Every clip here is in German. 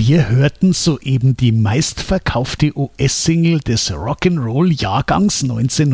Wir hörten soeben die meistverkaufte US-Single des Rock'n'Roll-Jahrgangs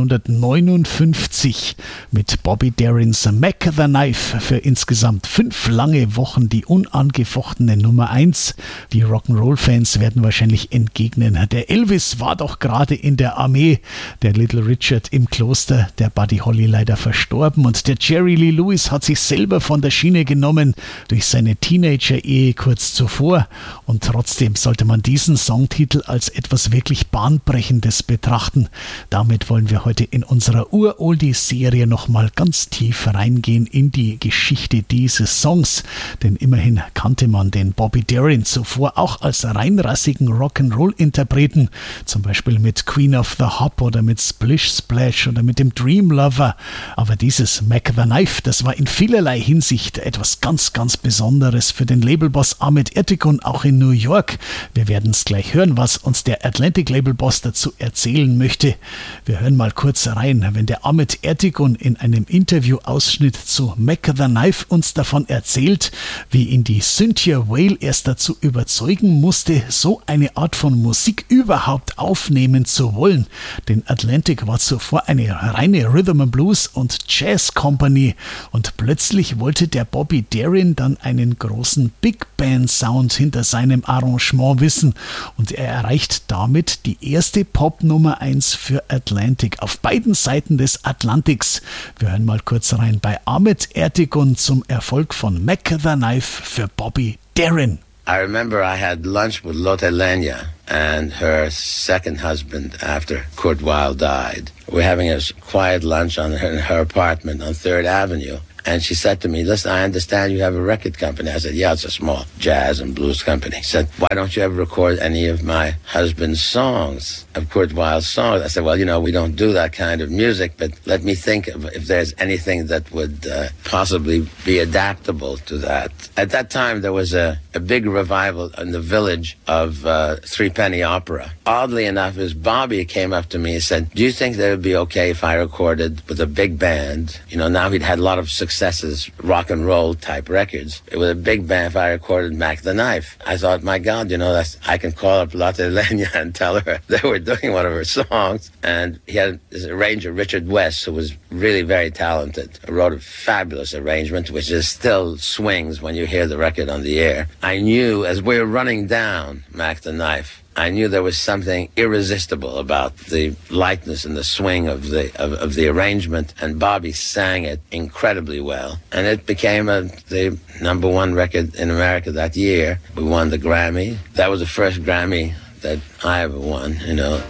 1959 mit Bobby Darins Mac the Knife für insgesamt 5 lange Wochen die unangefochtene Nummer 1. Die Rock'n'Roll-Fans werden wahrscheinlich entgegnen, der Elvis war doch gerade in der Armee, der Little Richard im Kloster, der Buddy Holly leider verstorben und der Jerry Lee Lewis hat sich selber von der Schiene genommen durch seine Teenager-Ehe kurz zuvor. Und trotzdem sollte man diesen Songtitel als etwas wirklich Bahnbrechendes betrachten. Damit wollen wir heute in unserer Ur-Oldies-Serie nochmal ganz tief reingehen in die Geschichte dieses Songs. Denn immerhin kannte man den Bobby Darin zuvor auch als reinrassigen Rock'n'Roll-Interpreten. Zum Beispiel mit Queen of the Hop oder mit Splish Splash oder mit dem Dream Lover. Aber dieses Mac the Knife, das war in vielerlei Hinsicht etwas ganz, ganz Besonderes für den Labelboss Ahmet Ertegun auch in New York. Wir werden es gleich hören, was uns der Atlantic Labelboss dazu erzählen möchte. Wir hören mal kurz rein, wenn der Ahmet Ertegun in einem Interview-Ausschnitt zu Mac the Knife uns davon erzählt, wie ihn die Cynthia Weil erst dazu überzeugen musste, so eine Art von Musik überhaupt aufnehmen zu wollen. Denn Atlantic war zuvor eine reine Rhythm and Blues und Jazz Company und plötzlich wollte der Bobby Darin dann einen großen Big Band Sound hinter seinem Arrangement wissen und er erreicht damit die erste Pop Nummer 1 für Atlantic auf beiden Seiten des Atlantiks. Wir hören mal kurz rein bei Ahmet Ertegun zum Erfolg von Mac the Knife für Bobby Darin. I remember I had lunch with Lotte Lenya and her second husband after Kurt Weill died. We're having a quiet lunch in her apartment on 3rd Avenue. And she said to me, listen, I understand you have a record company. I said, yeah, it's a small jazz and blues company. She said, why don't you ever record any of my husband's songs, of Kurt Weill's songs? I said, well, we don't do that kind of music, but let me think of if there's anything that would possibly be adaptable to that. At that time, there was a big revival in the village of Three Penny Opera. Oddly enough, as Bobby came up to me and said, do you think that it would be okay if I recorded with a big band? Now he'd had a lot of successes, rock and roll type records. It was a big band if I recorded Mac the Knife. I thought, my God, I can call up Lotte Lenya and tell her they were doing one of her songs. And he had this arranger, Richard West, who was really very talented. He wrote a fabulous arrangement, which is still swings when you hear the record on the air. I knew as we were running down Mac the Knife, I knew there was something irresistible about the lightness and the swing of the arrangement, and Bobby sang it incredibly well. And it became the number 1 record in America that year. We won the Grammy. That was the first Grammy that I ever won,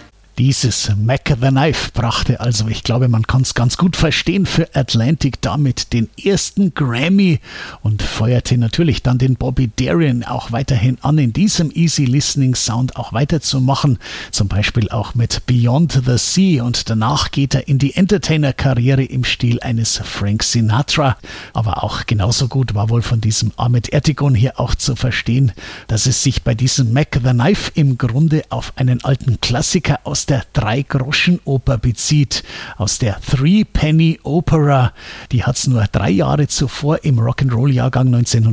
Dieses Mac the Knife brachte also, ich glaube, man kann es ganz gut verstehen, für Atlantic damit den ersten Grammy und feuerte natürlich dann den Bobby Darin auch weiterhin an, in diesem Easy Listening Sound auch weiterzumachen, zum Beispiel auch mit Beyond the Sea und danach geht er in die Entertainer-Karriere im Stil eines Frank Sinatra, aber auch genauso gut war wohl von diesem Ahmet Ertegun hier auch zu verstehen, dass es sich bei diesem Mac the Knife im Grunde auf einen alten Klassiker aus der Drei-Groschen-Oper bezieht, aus der Three-Penny Opera. Die hat es nur 3 Jahre zuvor im Rock'n'Roll-Jahrgang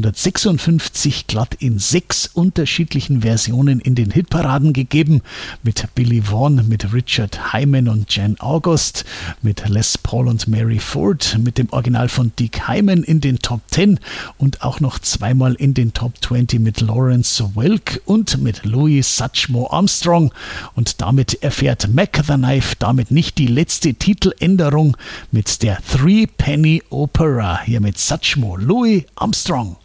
1956 glatt in 6 unterschiedlichen Versionen in den Hitparaden gegeben, mit Billy Vaughn, mit Richard Hyman und Jan August, mit Les Paul und Mary Ford, mit dem Original von Dick Hyman in den Top 10 und auch noch 2-mal in den Top 20 mit Lawrence Welk und mit Louis Satchmo Armstrong und damit erfährt Mac the Knife damit nicht die letzte Titeländerung mit der Three Penny Opera, hier mit Satchmo Louis Armstrong.